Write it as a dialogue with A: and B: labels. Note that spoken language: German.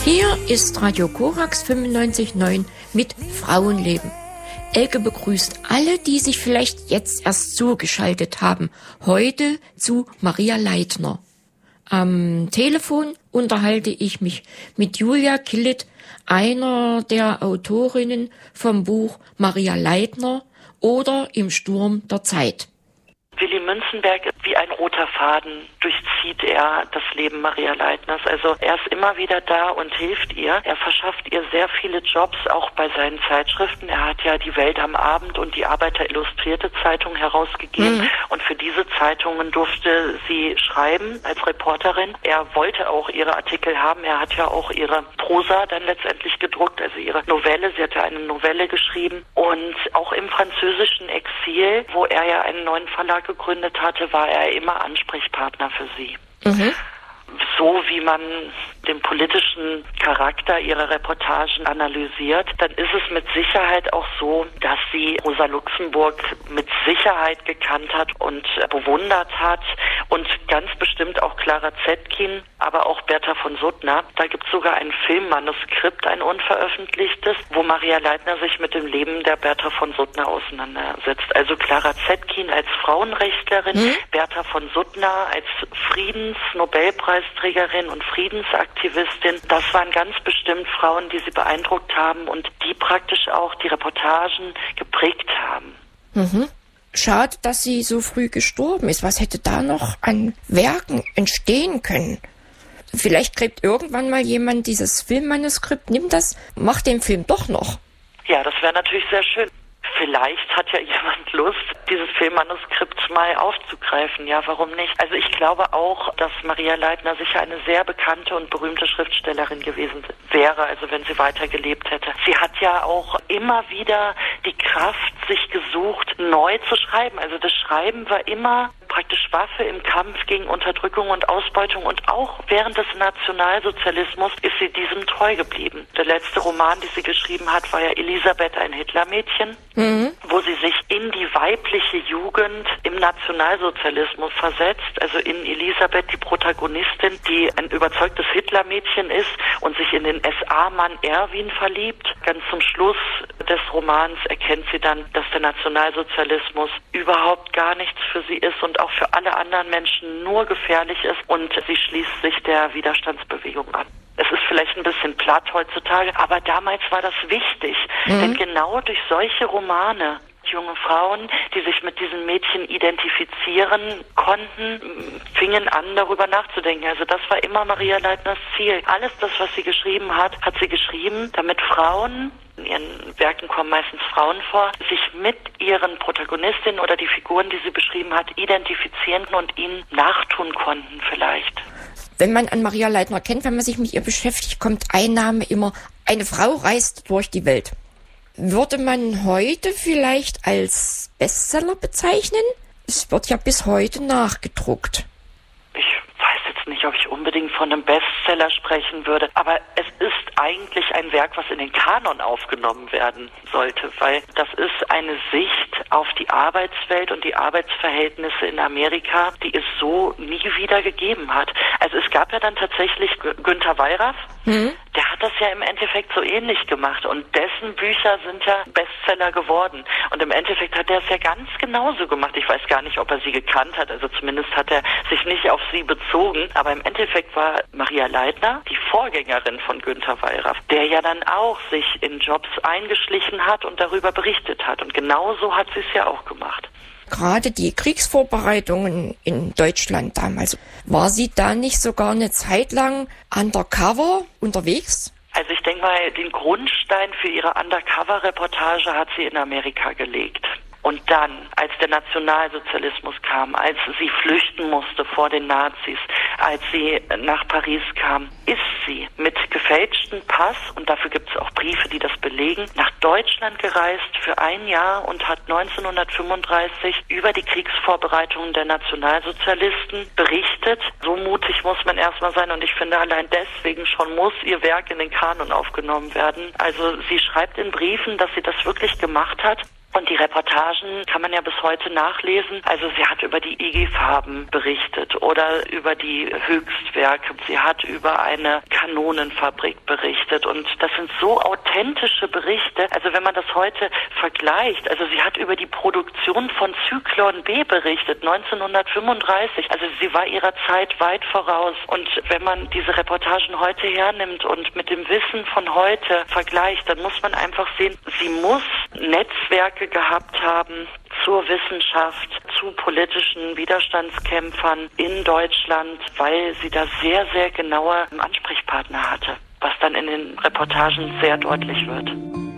A: Hier ist Radio Korax 95.9 mit Frauenleben. Elke begrüßt alle, die sich vielleicht jetzt erst zugeschaltet haben, heute zu Maria Leitner. Am Telefon unterhalte ich mich mit Julia Killet, einer der Autorinnen vom Buch Maria Leitner oder Im Sturm der Zeit.
B: Willy Münzenberg, wie ein roter Faden durchzieht er das Leben Maria Leitners. Also er ist immer wieder da und hilft ihr. Er verschafft ihr sehr viele Jobs, auch bei seinen Zeitschriften. Er hat ja die Welt am Abend und die Arbeiter Illustrierte Zeitung herausgegeben. Und für diese Zeitungen durfte sie schreiben als Reporterin. Er wollte auch ihre Artikel haben. Er hat ja auch ihre Prosa dann letztendlich gedruckt, also ihre Novelle. Sie hatte eine Novelle geschrieben. Und auch im französischen Exil, wo er ja einen neuen Verlag gegründet hatte, war er immer Ansprechpartner für sie. So wie man den politischen Charakter ihrer Reportagen analysiert, dann ist es mit Sicherheit auch so, dass sie Rosa Luxemburg mit Sicherheit gekannt hat und bewundert hat und ganz bestimmt auch Clara Zetkin, aber auch Bertha von Suttner. Da gibt es sogar ein Filmmanuskript, ein unveröffentlichtes, wo Maria Leitner sich mit dem Leben der Bertha von Suttner auseinandersetzt. Also Clara Zetkin als Frauenrechtlerin, Bertha von Suttner als Friedensnobelpreisträgerin und Friedensaktivistin. Das waren ganz bestimmt Frauen, die sie beeindruckt haben und die praktisch auch die Reportagen geprägt haben.
A: Schade, dass sie so früh gestorben ist. Was hätte da noch an Werken entstehen können? Vielleicht gräbt irgendwann mal jemand dieses Filmmanuskript, nimmt das, macht den Film doch noch.
B: Ja, das wäre natürlich sehr schön. Vielleicht hat ja jemand Lust, dieses Filmmanuskript mal aufzugreifen. Ja, warum nicht? Also ich glaube auch, dass Maria Leitner sicher eine sehr bekannte und berühmte Schriftstellerin gewesen wäre, also wenn sie weitergelebt hätte. Sie hat ja auch immer wieder die Kraft sich gesucht, neu zu schreiben. Also das Schreiben war immer praktisch Waffe im Kampf gegen Unterdrückung und Ausbeutung und auch während des Nationalsozialismus ist sie diesem treu geblieben. Der letzte Roman, den sie geschrieben hat, war ja Elisabeth, ein Hitlermädchen, wo sie sich in die weibliche Jugend im Nationalsozialismus versetzt, also in Elisabeth, die Protagonistin, die ein überzeugtes Hitlermädchen ist und sich in den SA-Mann Erwin verliebt. Ganz zum Schluss des Romans erkennt sie dann, dass der Nationalsozialismus überhaupt gar nichts für sie ist und auch für alle anderen Menschen nur gefährlich ist und sie schließt sich der Widerstandsbewegung an. Es ist vielleicht ein bisschen platt heutzutage, aber damals war das wichtig, denn genau durch solche Romane, junge Frauen, die sich mit diesen Mädchen identifizieren konnten, fingen an, darüber nachzudenken. Also das war immer Maria Leitners Ziel. Alles das, was sie geschrieben hat, hat sie geschrieben, damit Frauen, in ihren Werken kommen meistens Frauen vor, sich mit ihren Protagonistinnen oder die Figuren, die sie beschrieben hat, identifizieren und ihnen nachtun konnten vielleicht.
A: Wenn man an Maria Leitner kennt, wenn man sich mit ihr beschäftigt, kommt ein Name immer, eine Frau reist durch die Welt. Würde man heute vielleicht als Bestseller bezeichnen? Es wird ja bis heute nachgedruckt.
B: Ich weiß jetzt nicht, ob ich unbedingt von einem Bestseller sprechen würde, aber es ist eigentlich ein Werk, was in den Kanon aufgenommen werden sollte, weil das ist eine Sicht auf die Arbeitswelt und die Arbeitsverhältnisse in Amerika, die es so nie wieder gegeben hat. Also es gab ja dann tatsächlich Günter Wallraff, der hat das ja im Endeffekt so ähnlich gemacht und dessen Bücher sind ja Bestseller geworden. Und im Endeffekt hat er es ja ganz genauso gemacht. Ich weiß gar nicht, ob er sie gekannt hat, also zumindest hat er sich nicht auf sie bezogen, aber im Endeffekt war Maria Leitner die Vorgängerin von Günter Wallraff, der ja dann auch sich in Jobs eingeschlichen hat und darüber berichtet hat. Und genauso hat sie es ja auch gemacht.
A: Gerade die Kriegsvorbereitungen in Deutschland damals, war sie da nicht sogar eine Zeit lang undercover unterwegs?
B: Also ich denke mal, den Grundstein für ihre Undercover-Reportage hat sie in Amerika gelegt. Und dann, als der Nationalsozialismus kam, als sie flüchten musste vor den Nazis, als sie nach Paris kam, ist sie mit gefälschtem Pass, und dafür gibt es auch Briefe, die das belegen, nach Deutschland gereist für ein Jahr und hat 1935 über die Kriegsvorbereitungen der Nationalsozialisten berichtet. So mutig muss man erstmal sein, und ich finde, allein deswegen schon muss ihr Werk in den Kanon aufgenommen werden. Also sie schreibt in Briefen, dass sie das wirklich gemacht hat. Und die Reportagen kann man ja bis heute nachlesen. Also sie hat über die IG-Farben berichtet oder über die Höchstwerke. Sie hat über eine Kanonenfabrik berichtet. Und das sind so authentische Berichte. Also wenn man das heute vergleicht, also sie hat über die Produktion von Zyklon B berichtet, 1935. Also sie war ihrer Zeit weit voraus. Und wenn man diese Reportagen heute hernimmt und mit dem Wissen von heute vergleicht, dann muss man einfach sehen, sie muss Netzwerke gehabt haben zur Wissenschaft, zu politischen Widerstandskämpfern in Deutschland, weil sie da sehr, sehr genaue Ansprechpartner hatte, was dann in den Reportagen sehr deutlich wird.